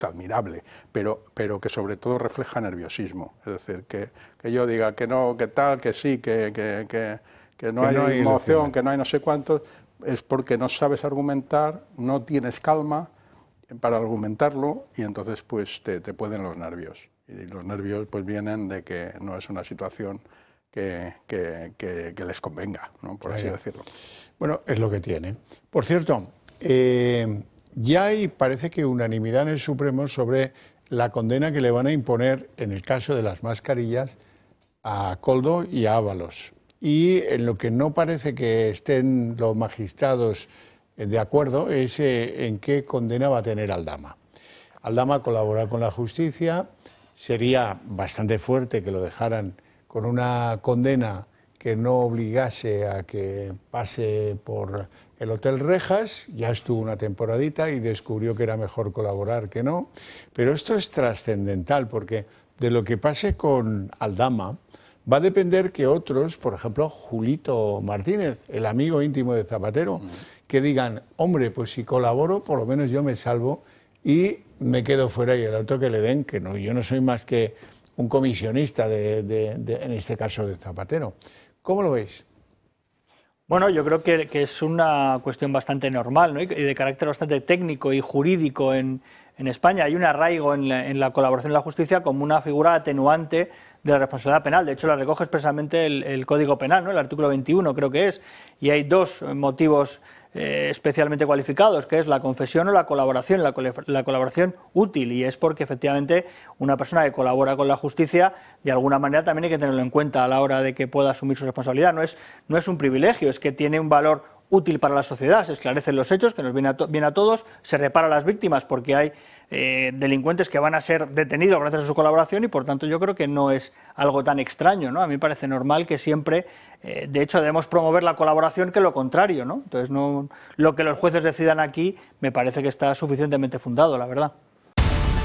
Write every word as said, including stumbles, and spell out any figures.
admirable, pero, pero que sobre todo refleja nerviosismo. Es decir, que, que yo diga que no, que tal, que sí, que, que, que, que no, que hay no hay emoción, que no hay no sé cuánto, es porque no sabes argumentar, no tienes calma para argumentarlo y entonces pues te, te pueden los nervios. Y los nervios pues vienen de que no es una situación que, que, que, que les convenga, ¿no? Por así decirlo. Bueno, es lo que tiene. Por cierto, eh, ya hay, parece que unanimidad en el Supremo sobre la condena que le van a imponer, en el caso de las mascarillas, a Koldo y a Ábalos. Y en lo que no parece que estén los magistrados de acuerdo es eh, en qué condena va a tener Aldama. Aldama colaborar con la justicia, sería bastante fuerte que lo dejaran con una condena que no obligase a que pase por el Hotel Rejas, ya estuvo una temporadita y descubrió que era mejor colaborar que no, pero esto es trascendental porque de lo que pase con Aldama va a depender que otros, por ejemplo Julito Martínez, el amigo íntimo de Zapatero, mm. que digan, hombre, pues si colaboro por lo menos yo me salvo y me quedo fuera y el auto que le den, que no, yo no soy más que un comisionista, de, de, de, en este caso de Zapatero. ¿Cómo lo veis? Bueno, yo creo que, que es una cuestión bastante normal, ¿no? Y de carácter bastante técnico y jurídico en, en España. Hay un arraigo en la, en la colaboración en la justicia como una figura atenuante de la responsabilidad penal. De hecho, la recoge expresamente el, el Código Penal, ¿no? El artículo veintiuno creo que es, y hay dos motivos eh, especialmente cualificados, que es la confesión o la colaboración, la, la colaboración útil, y es porque efectivamente una persona que colabora con la justicia, de alguna manera también hay que tenerlo en cuenta a la hora de que pueda asumir su responsabilidad. No es, no es un privilegio, es que tiene un valor útil para la sociedad, se esclarecen los hechos, que nos viene a, to viene a todos, se repara a las víctimas porque hay eh, delincuentes que van a ser detenidos gracias a su colaboración y por tanto yo creo que no es algo tan extraño, ¿no? A mí me parece normal que siempre, eh, de hecho debemos promover la colaboración que lo contrario, ¿no? Entonces no, lo que los jueces decidan aquí me parece que está suficientemente fundado, la verdad.